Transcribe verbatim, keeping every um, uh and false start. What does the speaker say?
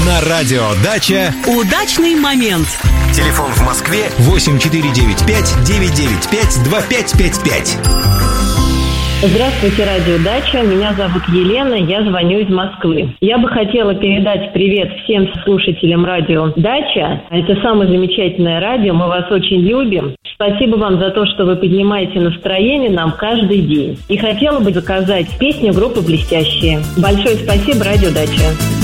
На радио «Дача» удачный момент. Телефон в Москве восемь четыре девять пять девять девять пять два пять пять пять. Здравствуйте, радио «Дача». Меня зовут Елена, я звоню из Москвы. Я бы хотела передать привет всем слушателям радио «Дача». Это самое замечательное радио, мы вас очень любим. Спасибо вам за то, что вы поднимаете настроение нам каждый день. И хотела бы заказать песню группы «Блестящие». Большое спасибо, радио «Дача».